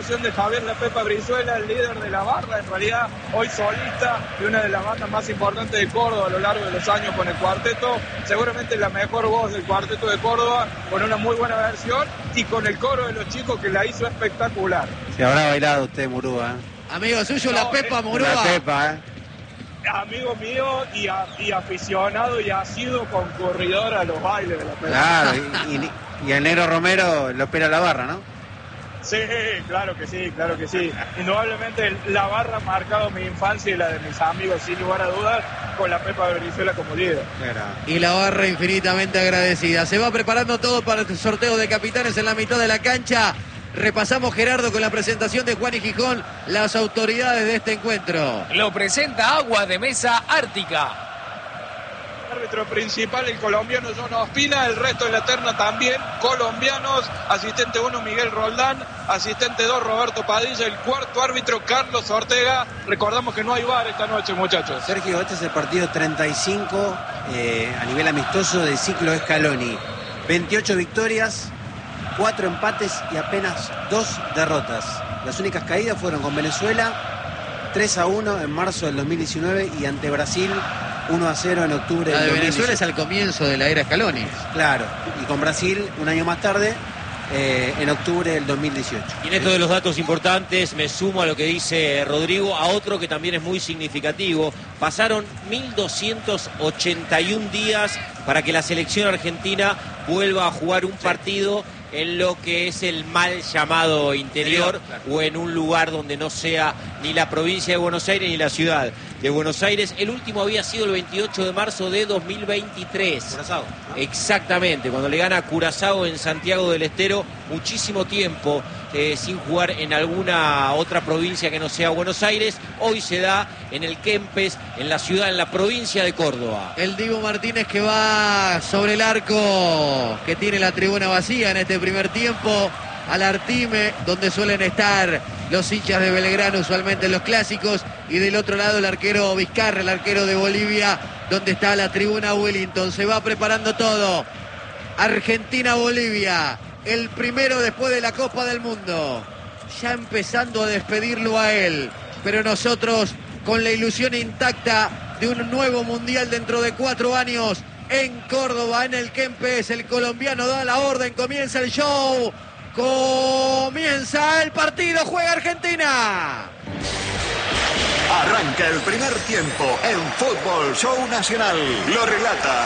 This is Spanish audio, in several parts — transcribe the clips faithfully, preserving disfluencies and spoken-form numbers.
de Javier La Pepa Brizuela, el líder de la barra, en realidad hoy solista de una de las bandas más importantes de Córdoba a lo largo de los años con el cuarteto, seguramente la mejor voz del cuarteto de Córdoba, con una muy buena versión y con el coro de los chicos que la hizo espectacular. Se habrá bailado usted, Murúa. Amigo suyo, No, La Pepa eh, Murúa. La Pepa, ¿eh? Amigo mío y, a, y aficionado y ha sido concurridor a los bailes de La Pepa. Claro, y, y, y el negro Romero lo opera la barra, ¿no? Sí, claro que sí, claro que sí. Indudablemente la barra ha marcado mi infancia y la de mis amigos, sin lugar a dudas, con La Pepa Brizuela como líder. Y la barra infinitamente agradecida. Se va preparando todo para el sorteo de capitanes en la mitad de la cancha. Repasamos, Gerardo, con la presentación de Juan y Gijón, las autoridades de este encuentro. Lo presenta Agua de Mesa Ártica. Árbitro principal, el colombiano John Ospina, el resto de la terna también colombianos. Asistente uno, Miguel Roldán. Asistente dos, Roberto Padilla. El cuarto árbitro, Carlos Ortega. Recordamos que no hay bar esta noche, muchachos. Sergio, este es el partido treinta y cinco eh, a nivel amistoso del ciclo Scaloni. veintiocho victorias, cuatro empates y apenas dos derrotas. Las únicas caídas fueron con Venezuela, tres a uno en marzo del dos mil diecinueve, y ante Brasil, uno a cero en octubre La del de dos mil dieciocho. Venezuela es al comienzo de la era Scaloni. Claro, y con Brasil un año más tarde, eh, en octubre del dos mil dieciocho. Y en esto de los datos importantes me sumo a lo que dice Rodrigo, a otro que también es muy significativo. Pasaron mil doscientos ochenta y un días para que la selección argentina vuelva a jugar un partido en lo que es el mal llamado interior, claro, o en un lugar donde no sea ni la provincia de Buenos Aires ni la ciudad de Buenos Aires. El último había sido el veintiocho de marzo de dos mil veintitrés. Curazao, ¿no? Exactamente, cuando le gana a Curazao en Santiago del Estero, muchísimo tiempo eh, sin jugar en alguna otra provincia que no sea Buenos Aires. Hoy se da en el Kempes, en la ciudad, en la provincia de Córdoba. El Dibu Martínez que va sobre el arco que tiene la tribuna vacía en este primer tiempo, al Artime, donde suelen estar los hinchas de Belgrano usualmente en los clásicos, y del otro lado el arquero Vizcarra, el arquero de Bolivia, donde está la tribuna Wellington. Se va preparando todo. Argentina-Bolivia, el primero después de la Copa del Mundo, ya empezando a despedirlo a él, pero nosotros con la ilusión intacta de un nuevo mundial dentro de cuatro años en Córdoba, en el Kempes. El colombiano da la orden, comienza el show, comienza el partido, juega Argentina. Arranca el primer tiempo en Fútbol Show Nacional. Lo relata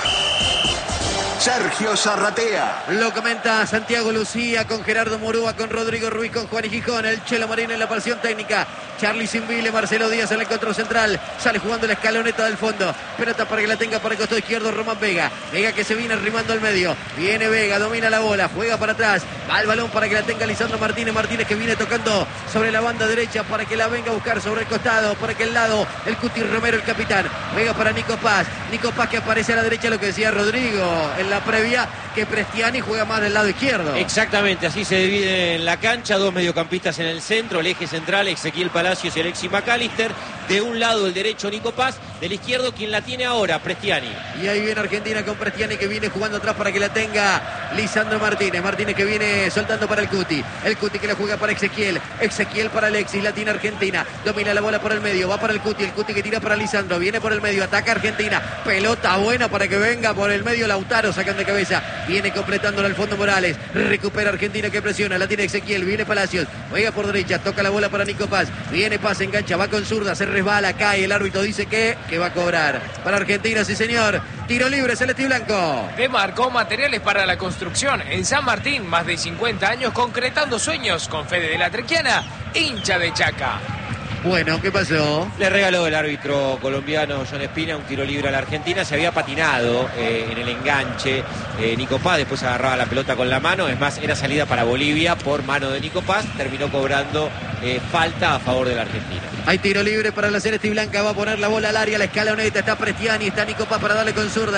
Sergio Zarratea. Lo comenta Santiago Lucía con Gerardo Murúa, con Rodrigo Ruiz, con Juan y Gijón, el Chelo Marín en la pasión técnica, Charly Simbile, Marcelo Díaz en el control central, sale jugando la escaloneta del fondo, pelota para que la tenga para el costado izquierdo Román Vega, Vega que se viene arrimando al medio, viene Vega, domina la bola, juega para atrás, va el balón para que la tenga Lisandro Martínez, Martínez que viene tocando sobre la banda derecha para que la venga a buscar sobre el costado, por aquel lado, el Cuti Romero, el capitán, Vega para Nico Paz, Nico Paz que aparece a la derecha, lo que decía Rodrigo en la previa, que Prestiani juega más del lado izquierdo. Exactamente, así se divide en la cancha, dos mediocampistas en el centro, el eje central, Ezequiel Palacios y Alexis McAllister, de un lado el derecho Nico Paz, del izquierdo quien la tiene ahora, Prestiani. Y ahí viene Argentina con Prestiani que viene jugando atrás para que la tenga Lisandro Martínez, Martínez que viene soltando para el Cuti, el Cuti que la juega para Ezequiel, Ezequiel para Alexis, la tiene Argentina, domina la bola por el medio, va para el Cuti, el Cuti que tira para Lisandro, viene por el medio, ataca Argentina, pelota buena para que venga por el medio Lautaro, sacan de cabeza, viene completándola al fondo Morales, recupera Argentina que presiona, la tiene Ezequiel, viene Palacios, juega por derecha, toca la bola para Nico Paz, viene Paz, engancha, va con zurda, se resbala, cae, el árbitro dice que, que va a cobrar para Argentina, sí señor, tiro libre, celeste y blanco. Demarcó materiales para la construcción en San Martín, más de cincuenta años concretando sueños con Fede de la Trequiana, hincha de Chaca. Bueno, ¿qué pasó? Le regaló el árbitro colombiano John Espina un tiro libre a la Argentina. Se había patinado eh, en el enganche eh, Nico Paz, después agarraba la pelota con la mano. Es más, era salida para Bolivia por mano de Nico Paz. Terminó cobrando eh, falta a favor de la Argentina. Hay tiro libre para la celeste y blanca. Va a poner la bola al área, la escaloneta. Está Prestiani, está Nico Paz para darle con zurda.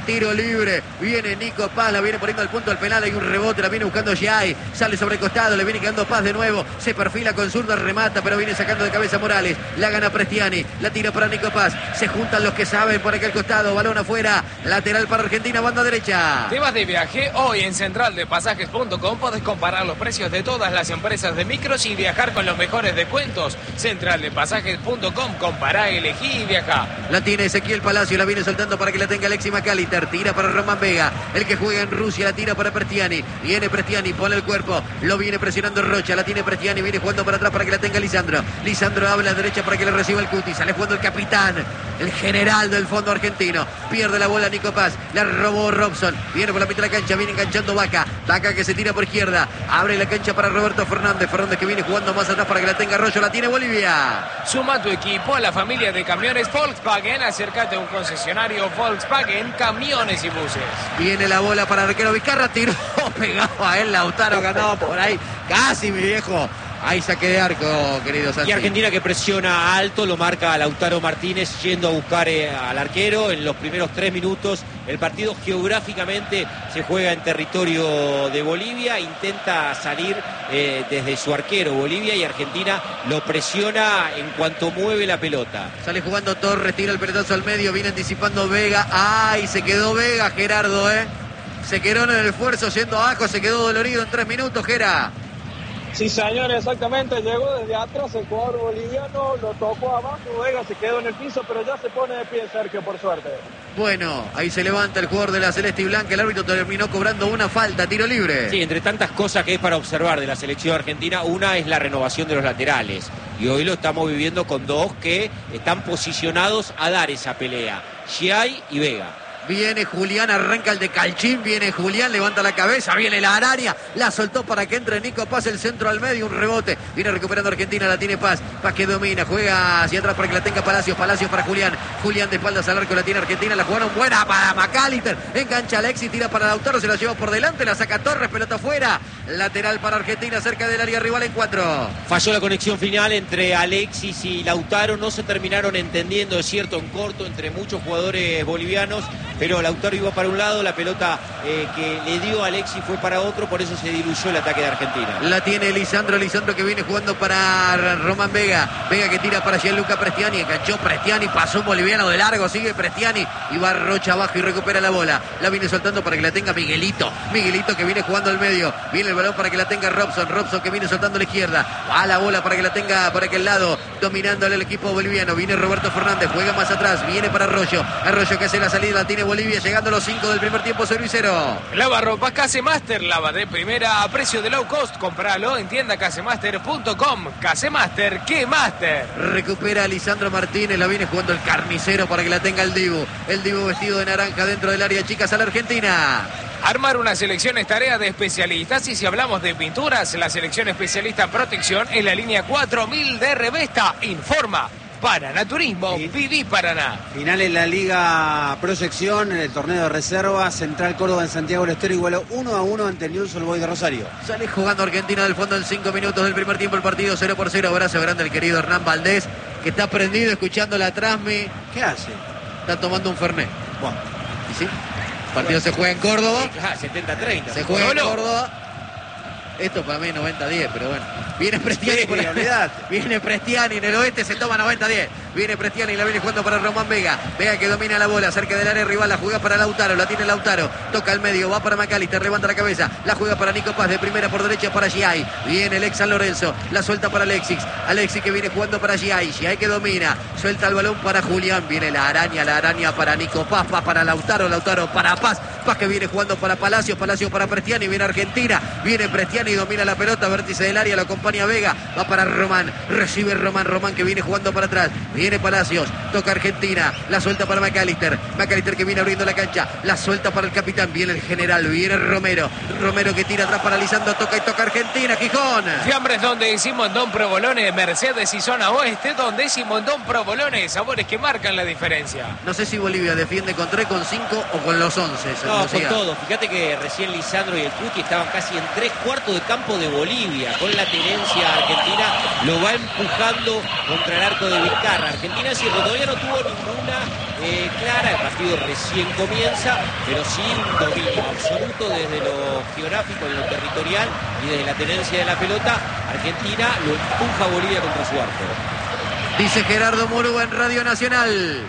tiro libre, viene Nico Paz, la viene poniendo al punto del penal, hay un rebote, la viene buscando Giai, sale sobre el costado, le viene quedando Paz de nuevo, se perfila con zurda, remata, pero viene sacando de cabeza Morales, la gana Prestiani, la tira para Nico Paz, se juntan los que saben por aquel costado, balón afuera, lateral para Argentina, banda derecha. Te vas de viaje, hoy en central de pasajes punto com podés comparar los precios de todas las empresas de micros y viajar con los mejores descuentos. central de pasajes punto com, compará, elegí y viajá. La tiene Ezequiel Palacio, la viene soltando para que la tenga Alexis McAllister, tira para Román Vega, el que juega en Rusia, la tira para Prestiani, viene Prestiani, pone el cuerpo, lo viene presionando Rocha, la tiene Prestiani, viene jugando para atrás para que la tenga Lisandro, Lisandro abre a la derecha para que la reciba el Cuti, sale jugando el capitán, el general del fondo argentino, pierde la bola Nico Paz, la robó Robson, viene por la mitad de la cancha, viene enganchando Vaca, Vaca que se tira por izquierda, abre la cancha para Roberto Fernández, Fernández que viene jugando más atrás para que la tenga Arroyo, la tiene Bolivia. Suma tu equipo a la familia de camiones Volkswagen, acércate a un concesionario Volkswagen, camiones y buses. Viene la bola para arquero Vizcarra, tiró, pegado a él, Lautaro ganaba por ahí, casi mi viejo. Hay saque de arco, querido Santi. Y Argentina que presiona alto, lo marca Lautaro Martínez yendo a buscar eh, al arquero en los primeros tres minutos. El partido geográficamente se juega en territorio de Bolivia, intenta salir eh, desde su arquero Bolivia y Argentina lo presiona en cuanto mueve la pelota. Sale jugando Torres, tira el pelotazo al medio, viene anticipando Vega. ¡Ay! Se quedó Vega, Gerardo, ¿eh? Se quedó en el esfuerzo yendo abajo, se quedó dolorido en tres minutos, Gera. Sí, señor, exactamente. Llegó desde atrás el jugador boliviano, lo tocó abajo, Vega se quedó en el piso, pero ya se pone de pie Sergio, por suerte. Bueno, ahí se levanta el jugador de la Celeste y Blanca. El árbitro terminó cobrando una falta, tiro libre. Sí, entre tantas cosas que es para observar de la selección argentina, una es la renovación de los laterales. Y hoy lo estamos viviendo con dos que están posicionados a dar esa pelea, Giai y Vega. Viene Julián, arranca el de Calchín, viene Julián, levanta la cabeza, viene la araña, la soltó para que entre Nico Paz, el centro al medio, un rebote, viene recuperando Argentina, la tiene Paz, Paz que domina, juega hacia atrás para que la tenga Palacios, Palacios para Julián, Julián de espaldas al arco, la tiene Argentina, la jugaron buena para McAllister, engancha a Alexis, tira para Lautaro, se la lleva por delante, la saca Torres, pelota afuera, lateral para Argentina, cerca del área rival en cuatro. Falló la conexión final entre Alexis y Lautaro, no se terminaron entendiendo, es cierto, en corto entre muchos jugadores bolivianos, pero Lautaro iba para un lado, la pelota eh, que le dio a Alexis fue para otro, por eso se diluyó el ataque de Argentina. La tiene Lisandro, Lisandro que viene jugando para Román Vega, Vega que tira para Gianluca Prestiani, enganchó Prestiani, pasó un boliviano de largo, sigue Prestiani y va Rocha abajo y recupera la bola, la viene soltando para que la tenga Miguelito, Miguelito que viene jugando al medio, viene el balón para que la tenga Robson, Robson que viene soltando a la izquierda, va la bola para que la tenga por aquel lado, dominándole el equipo boliviano, viene Roberto Fernández, juega más atrás, viene para Arroyo, Arroyo que hace la salida, la tiene Bolivia, llegando a los cinco del primer tiempo, cero y cero. Lava ropa Casemaster, lava de primera a precio de low cost, compralo en tienda casemaster punto com. Casemaster, ¿qué master? Recupera a Lisandro Martínez, la viene jugando el carnicero para que la tenga el Dibu, el Dibu vestido de naranja dentro del área, chicas a la Argentina. Armar una selección es tarea de especialistas y si hablamos de pinturas, la selección especialista en protección es la línea cuatro mil de Revesta. Informa Paraná Turismo, Sí. Viví Paraná. Final en la Liga Proyección, en el torneo de reserva, Central Córdoba en Santiago del Estero igualó uno a uno ante el Newell's Old Boys de Rosario. Sale jugando Argentina del fondo en cinco minutos del primer tiempo, el partido cero por cero. Abrazo grande al querido Hernán Valdés, que está prendido escuchando la transmi. ¿Qué hace? Está tomando un Fernet. Bueno, ¿Y sí? El partido se juega en Córdoba. Ah, setenta treinta. Se juega en Solo. Córdoba. Esto para mí es noventa diez, pero bueno. Viene Prestiani, Sí, por olvidate. Viene Prestiani en el oeste, se toma noventa diez. Viene Prestiani, la viene jugando para Román Vega. Vega que domina la bola cerca del área rival, la juega para Lautaro, la tiene Lautaro. Toca al medio, va para McAllister, levanta la cabeza. La juega para Nico Paz, de primera por derecha para Giai. Viene el ex San Lorenzo, la suelta para Alexis. Alexis que viene jugando para Giai. Giai que domina, suelta el balón para Julián. Viene la araña, la araña para Nico Paz, Paz para Lautaro, Lautaro para Paz. Paz que viene jugando para Palacios, Palacios para Prestiani. Viene Argentina, viene Prestiani y domina la pelota. Vértice del área, lo acompaña Vega, va para Román, recibe Román, Román que viene jugando para atrás, viene Palacios, toca Argentina, la suelta para McAllister, McAllister que viene abriendo la cancha, la suelta para el capitán, viene el general, viene Romero, Romero que tira atrás para Lisandro, toca y toca Argentina, Gijón. Fiambres donde decimos Don Provolone, Mercedes y zona oeste, donde decimos Don Provolone, sabores que marcan la diferencia. No sé si Bolivia defiende con tres, con cinco o con los once. No, con todo. Fíjate que recién Lisandro y el Cuti estaban casi en tres cuartos de campo de Bolivia, con la tenencia argentina lo va empujando contra el arco de Vizcarra. Argentina, es cierto, todavía no tuvo ninguna eh, clara, el partido recién comienza, pero sí un dominio absoluto desde lo geográfico, en lo territorial y desde la tenencia de la pelota. Argentina lo empuja a Bolivia contra su arco. Dice Gerardo Murúa en Radio Nacional.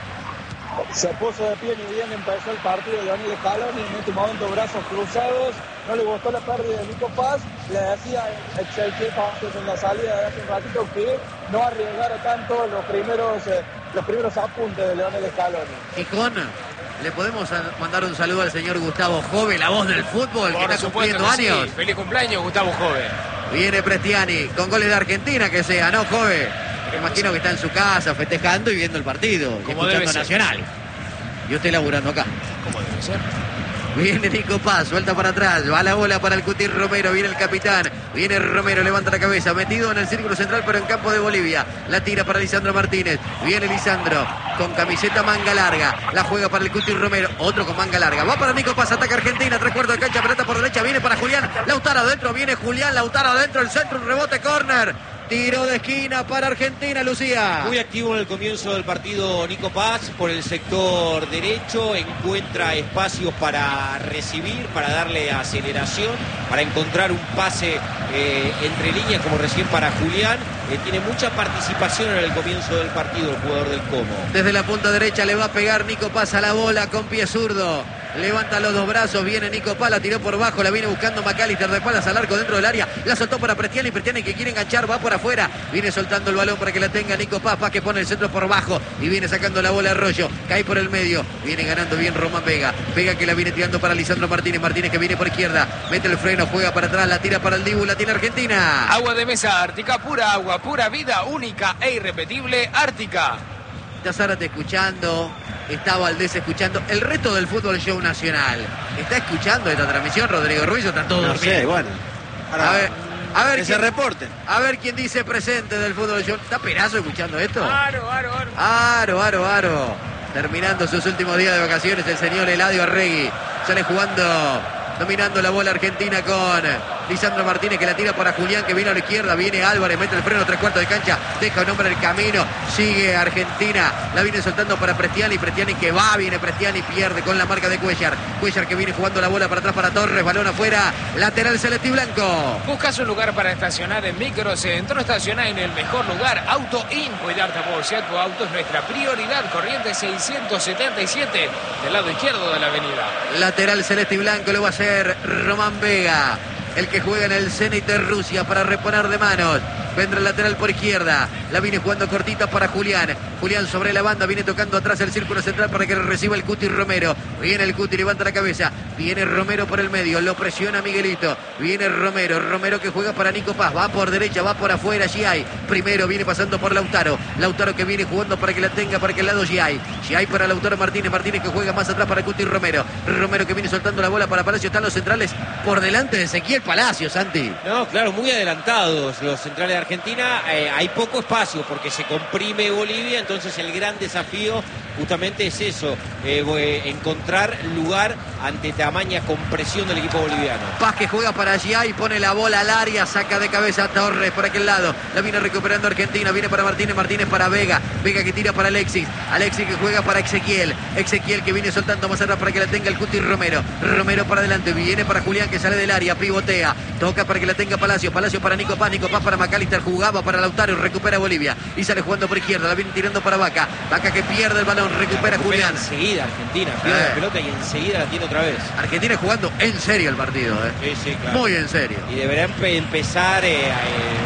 Se puso de pie ni bien empezó el partido de Leonel Scaloni, en este momento brazos cruzados, no le gustó la pérdida de Nico Paz, le decía a Ezequiel Paz en la salida de hace un ratito que no arriesgara tanto los primeros, eh, los primeros apuntes de Leonel Scaloni. Gijón, le podemos mandar un saludo al señor Gustavo Jove, la voz del fútbol, Por que está supuesto cumpliendo que años. sí. Feliz cumpleaños, Gustavo Jove. Viene Prestiani, con goles de Argentina que sea, ¿no, Jove? Me imagino que está en su casa festejando y viendo el partido, y Como debe escuchando ser. Nacional. Yo estoy laburando acá. ¿Cómo debe ser? Viene Nico Paz, suelta para atrás, va la bola para el Cuti Romero, viene el capitán, viene Romero, levanta la cabeza, metido en el círculo central pero en campo de Bolivia, la tira para Lisandro Martínez, viene Lisandro con camiseta manga larga, la juega para el Cuti Romero, otro con manga larga, va para Nico Paz, ataca Argentina, tres cuartos de cancha, pelota por derecha, viene para Julián, Lautaro adentro, viene Julián, Lautaro adentro, el centro, un rebote, córner. Tiro de esquina para Argentina, Lucía. Muy activo en el comienzo del partido Nico Paz por el sector derecho, encuentra espacios para recibir, para darle aceleración, para encontrar un pase eh, entre líneas como recién para Julián. Eh, tiene mucha participación en el comienzo del partido el jugador del Como. Desde la punta derecha le va a pegar Nico Paz a la bola con pie zurdo. Levanta los dos brazos, viene Nico Paz, la tiró por bajo, la viene buscando McAllister de palas al arco dentro del área, la soltó para Prestiani, Prestiani que quiere enganchar, va por afuera, viene soltando el balón para que la tenga Nico Paz, Paz que pone el centro por bajo y viene sacando la bola a Arroyo, cae por el medio, viene ganando bien Román Vega, Vega que la viene tirando para Lisandro Martínez, Martínez que viene por izquierda, mete el freno, juega para atrás, la tira para el Dibu, la tiene Argentina. Agua de mesa Ártica, pura agua, pura vida, única e irrepetible, Ártica. Está Zárate escuchando, está Valdés escuchando, el resto del fútbol show nacional. ¿Está escuchando esta transmisión Rodrigo Ruiz o está todo No dormido? sé, bueno. Ahora, A ver, a ver que quién, se reporten. a ver quién dice presente del fútbol show. ¿Está Perazo escuchando esto? Aro, aro, aro. Aro, aro, aro. Terminando sus últimos días de vacaciones el señor Eladio Arregui. Sale jugando, dominando la bola Argentina con Lisandro Martínez que la tira para Julián que viene a la izquierda, viene Álvarez, mete el freno, tres cuartos de cancha, deja un hombre en el camino, sigue Argentina, la viene soltando para Prestiani, Prestiani que va, viene Prestiani, pierde con la marca de Cuellar, Cuellar que viene jugando la bola para atrás para Torres, balón afuera, lateral celeste y blanco. ¿Buscas un lugar para estacionar en Microcentro? Estaciona en el mejor lugar, Auto In. Cuidarte a vos y a tu auto es nuestra prioridad. Corriente seiscientos setenta y siete, del lado izquierdo de la avenida. Lateral celeste y blanco lo va a hacer Román Vega, el que juega en el Zenit de Rusia para reponer de manos. Vendrá el lateral por izquierda. La viene jugando cortita para Julián. Julián sobre la banda. Viene tocando atrás el círculo central para que reciba el Cuti Romero. Viene el Cuti, levanta la cabeza. Viene Romero por el medio. Lo presiona Miguelito. Viene Romero. Romero que juega para Nico Paz. Va por derecha, va por afuera. Giai. Primero viene pasando por Lautaro. Lautaro que viene jugando para que la tenga para aquel lado Giai. Giai para Lautaro Martínez. Martínez que juega más atrás para Cuti Romero. Romero que viene soltando la bola para Palacio. Están los centrales por delante de Ezequiel Palacio, Santi. No, claro, muy adelantados los centrales de Argentina. Eh, hay poco espacio porque se comprime Bolivia, entonces el gran desafío justamente es eso, eh, eh, encontrar lugar ante tamaña compresión del equipo boliviano. Paz que juega para allá y pone la bola al área, saca de cabeza a Torres por aquel lado, la viene recuperando Argentina, viene para Martínez, Martínez para Vega, Vega que tira para Alexis, Alexis que juega para Ezequiel, Ezequiel que viene soltando más atrás para que la tenga el Cuti Romero, Romero para adelante, viene para Julián que sale del área, pivotea, toca para que la tenga Palacio, Palacio para Nico Paz, Nico Paz para McAllister, jugaba para Lautaro, recupera Bolivia y sale jugando por izquierda, la viene tirando para Vaca, Vaca que pierde el balón, recupera, recupera Julián. Enseguida Argentina, pierde eh. la pelota y enseguida la tiene otra vez. Argentina jugando en serio el partido, ¿eh? Sí, sí, claro. Muy en serio. Y deberá empe empezar, eh, eh,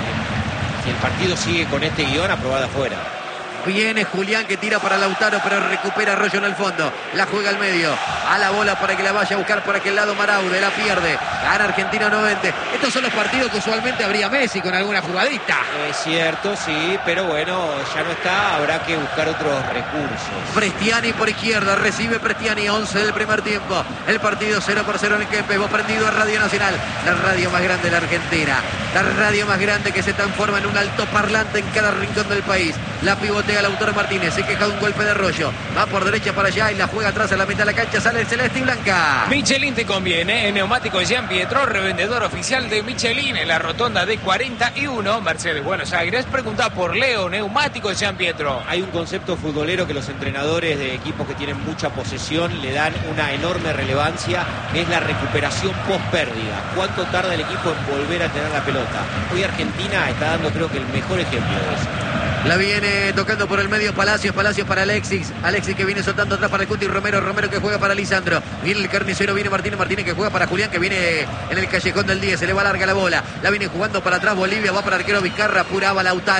si el partido sigue con este guión, a probar de afuera. Viene Julián que tira para Lautaro, pero recupera Arroyo en el fondo. La juega al medio. A la bola para que la vaya a buscar por aquel lado Maraude. La pierde. Gana Argentina nuevamente. Estos son los partidos que usualmente habría Messi con alguna jugadita. Es cierto, sí, pero bueno, ya no está. Habrá que buscar otros recursos. Prestiani por izquierda. Recibe Prestiani. once del primer tiempo. El partido cero por cero en el Kempes. Vos prendido a Radio Nacional. La radio más grande de la Argentina. La radio más grande que se transforma en un altoparlante en cada rincón del país. La pivotea Lautaro Martínez. Se queja de un golpe de Arroyo. Va por derecha para allá y la juega atrás a la mitad de la cancha. Sale del Celeste y Blanca. Michelin te conviene. En Neumáticos Jean Pietro, revendedor oficial de Michelin en la rotonda de cuarenta y uno, Mercedes Buenos Aires. Pregunta por Leo, Neumáticos Jean Pietro. Hay un concepto futbolero que los entrenadores de equipos que tienen mucha posesión le dan una enorme relevancia, que es la recuperación post pérdida. ¿Cuánto tarda el equipo en volver a tener la pelota? Hoy Argentina está dando, creo que, el mejor ejemplo de eso. La viene tocando por el medio Palacios, Palacios para Alexis, Alexis que viene soltando atrás para el Cuti, Romero, Romero que juega para Lisandro, viene el carnicero, viene Martínez, Martínez que juega para Julián, que viene en el callejón del diez, se le va larga la bola, la viene jugando para atrás Bolivia, va para el arquero Vizcarra, apuraba Lautaro.